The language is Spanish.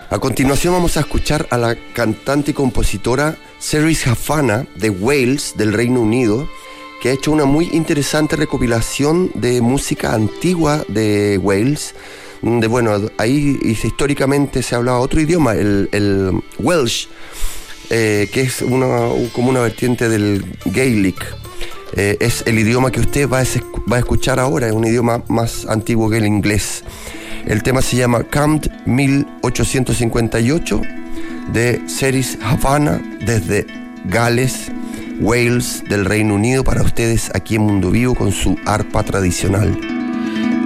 A continuación vamos a escuchar a la cantante y compositora Cerys Hafana de Wales, del Reino Unido, que ha hecho una muy interesante recopilación de música antigua de Wales. Ahí históricamente se hablaba otro idioma, el Welsh, que es como una vertiente del Gaelic. Es el idioma que usted va a escuchar ahora, es un idioma más antiguo que el inglés. El tema se llama Camp 1858 de Cerys Hafana desde Gales, Wales, del Reino Unido, para ustedes aquí en Mundo Vivo con su arpa tradicional.